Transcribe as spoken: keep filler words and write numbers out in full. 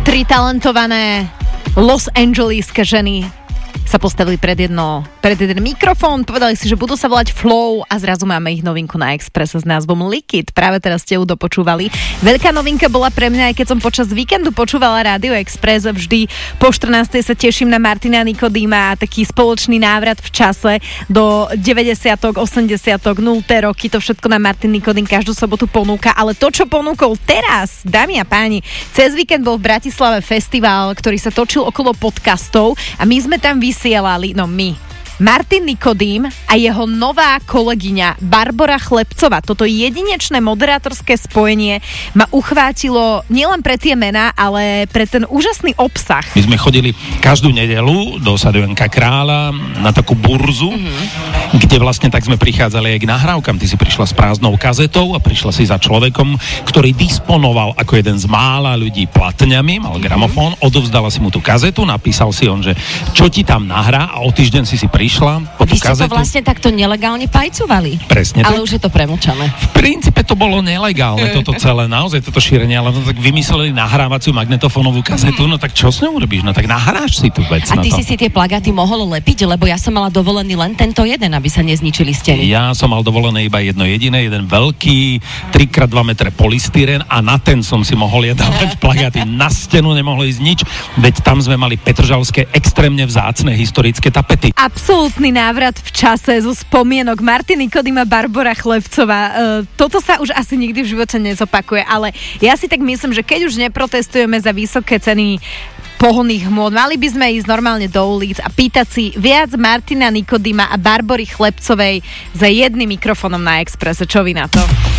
Tri talentované Los Angeleské ženy sa postavili pred, jedno, pred jeden mikrofón, povedali si, že budú sa volať Flow a zrazu máme ich novinku na Expresse s názvom Liquid. Práve teraz ste ju dopočúvali. Veľká novinka bola pre mňa, aj keď som počas víkendu počúvala Rádio Express, vždy po štrnástej sa teším na Martina Nikodýma a taký spoločný návrat v čase do deväťdesiatok, osemdesiatok, nulté roky, to všetko na Martin Nikodým každú sobotu ponúka, ale to, čo ponúkol teraz, dámy a páni, cez víkend bol v Bratislave festival, ktorý sa točil okolo podcastov a my sme tam vysielali, no my, Martin Nikodým a jeho nová kolegyňa Barbora Chlebcová. Toto jedinečné moderátorské spojenie ma uchvátilo nielen pre tie mená, ale pre ten úžasný obsah. My sme chodili každú nedeľu do Sadovenka Kráľa na takú burzu, mm-hmm. kde vlastne tak sme prichádzali aj k nahrávkam. Ty si prišla s prázdnou kazetou a prišla si za človekom, ktorý disponoval ako jeden z mála ľudí platňami, mal gramofón, mm-hmm. odovzdala si mu tú kazetu, napísal si on, že čo ti tam nahrá a o týždeň si si prišla po tú Vy ste kazetu. to vlastne takto nelegálne pajcovali. Presne ale tak. už je to premlčané. V princípe to bolo nelegálne, toto celé, naozaj toto šírenie, ale no tak vymysleli nahrávaciu magnetofónovú kazetu, no tak čo s ňou urobíš? No tak nahráš si tú vec. A ty no si si tie plagáty mohol lepiť, lebo ja som mala dovolený len tento jeden, aby sa nezničili steny. Ja som mal dovolené iba jedno jediné, jeden veľký tri krát dva metre polystyren a na ten som si mohol jedávať plagáty. Na stenu nemohlo ísť nič, veď tam sme mali petržalské extrémne vzácne historické tapety. Absolútny návrat v čase zo spomienok Martin Nikodým a Barbora Chlebcová. E, toto sa už asi nikdy v živote nezopakuje, ale ja si tak myslím, že keď už neprotestujeme za vysoké ceny pohonných hmôt, mali by sme ísť normálne do ulic a pýtať si viac Martina Nikodýma a Barbory Chlebcovej za jedným mikrofónom na Expresse. Čo vy na to?